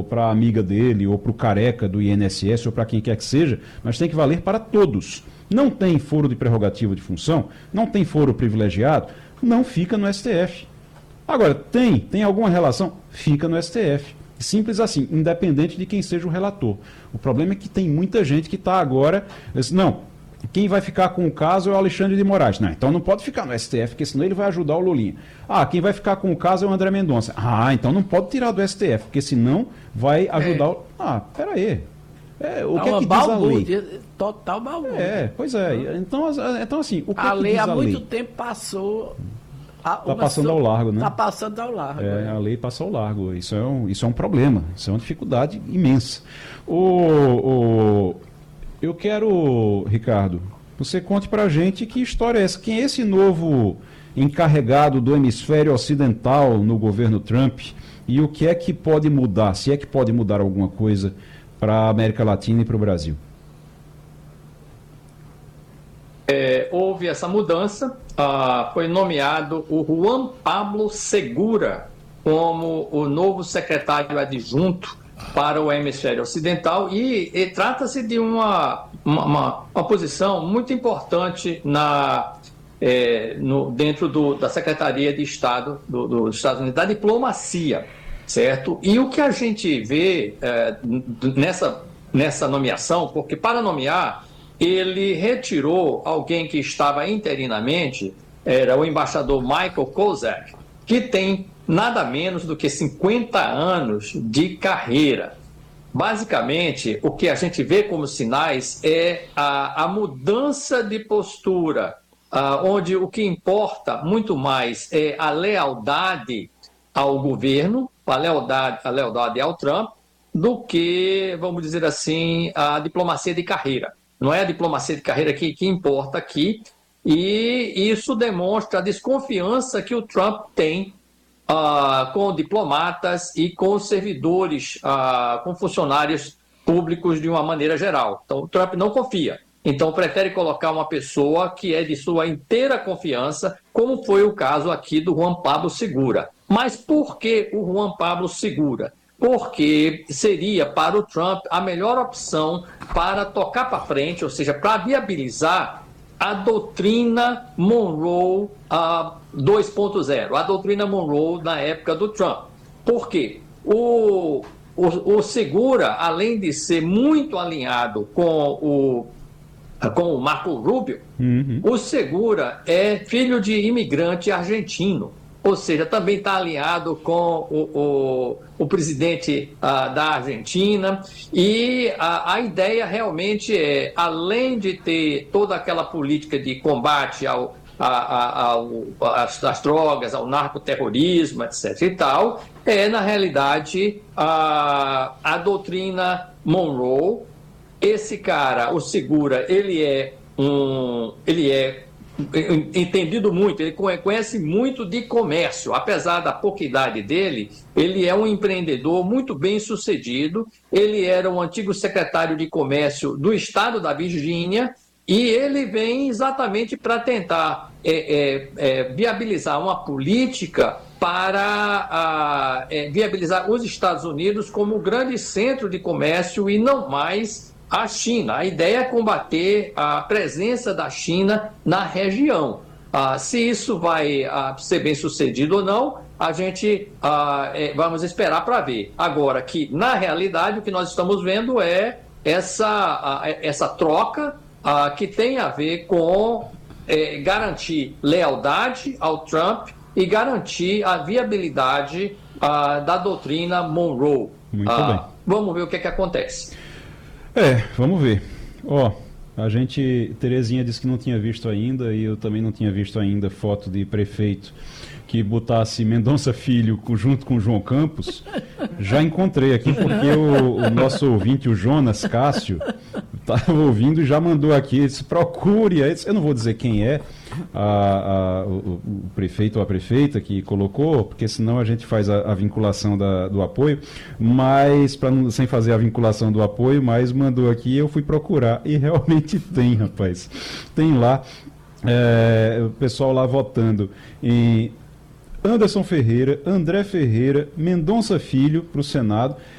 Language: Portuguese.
ou para a amiga dele, ou para o careca do INSS, ou para quem quer que seja, mas tem que valer para todos. Não tem foro de prerrogativa de função, não tem foro privilegiado, não fica no STF. Agora, tem alguma relação? Fica no STF. Simples assim, independente de quem seja o relator. O problema é que tem muita gente que está agora... Não, quem vai ficar com o caso é o Alexandre de Moraes. Não, então não pode ficar no STF, porque senão ele vai ajudar o Lulinha. Ah, quem vai ficar com o caso é o André Mendonça. Ah, então não pode tirar do STF, porque senão vai ajudar o... Ah, peraí. O que é que diz a lei? Total balbúrdia. Pois é. Então assim, o que a é que lei diz há a muito lei? tempo passou... Está passando ao largo, né? Está passando ao largo. A lei passa ao largo. Isso é um problema, isso é uma dificuldade imensa. Eu quero, Ricardo, você conte para a gente que história é essa. Quem é esse novo encarregado do hemisfério ocidental no governo Trump e o que é que pode mudar, se é que pode mudar alguma coisa para a América Latina e para o Brasil? Houve essa mudança, foi nomeado o Juan Pablo Segura como o novo secretário adjunto para o hemisfério ocidental e trata-se de uma posição muito importante dentro da Secretaria de Estado dos Estados Unidos, da diplomacia, certo? E o que a gente vê nessa nomeação, porque para nomear ele retirou alguém que estava interinamente, era o embaixador Michael Kozak, que tem nada menos do que 50 anos de carreira. Basicamente, o que a gente vê como sinais é a mudança de postura, onde o que importa muito mais é a lealdade ao governo, a lealdade ao Trump, do que, vamos dizer assim, a diplomacia de carreira. Não é a diplomacia de carreira que importa aqui, e isso demonstra a desconfiança que o Trump tem com diplomatas e com servidores, com funcionários públicos de uma maneira geral. Então, o Trump não confia. Então, prefere colocar uma pessoa que é de sua inteira confiança, como foi o caso aqui do Juan Pablo Segura. Mas por que o Juan Pablo Segura? Porque seria para o Trump a melhor opção para tocar para frente, ou seja, para viabilizar a doutrina Monroe 2.0, a doutrina Monroe na época do Trump. Por quê? O Segura, além de ser muito alinhado com o Marco Rubio, o Segura é filho de imigrante argentino. Ou seja, também está alinhado com o presidente da Argentina. E a ideia realmente é, além de ter toda aquela política de combate às drogas, ao narcoterrorismo, etc. e tal, na realidade, a doutrina Monroe. Esse cara, o Segura, ele é entendido muito, ele conhece muito de comércio. Apesar da pouca idade dele, ele é um empreendedor muito bem sucedido. Ele era um antigo secretário de comércio do estado da Virgínia e ele vem exatamente para tentar viabilizar uma política para viabilizar os Estados Unidos como grande centro de comércio e não mais a China. A ideia é combater a presença da China na região. Se isso vai ser bem sucedido ou não, a gente vamos esperar para ver. Agora, que na realidade o que nós estamos vendo é essa troca que tem a ver com garantir lealdade ao Trump e garantir a viabilidade da doutrina Monroe. Muito bem. Vamos ver o que acontece. Vamos ver. Terezinha disse que não tinha visto ainda, e eu também não tinha visto ainda foto de prefeito que botasse Mendonça Filho junto com João Campos. Já encontrei aqui, porque o nosso ouvinte, o Jonas Cássio, estava ouvindo e já mandou aqui, disse, procure, eu não vou dizer quem é, o prefeito ou a prefeita que colocou, porque senão a gente faz a vinculação do apoio, mas sem fazer a vinculação do apoio, mas mandou aqui, eu fui procurar e realmente tem, rapaz, tem lá o pessoal lá votando em Anderson Ferreira, André Ferreira, Mendonça Filho para o Senado.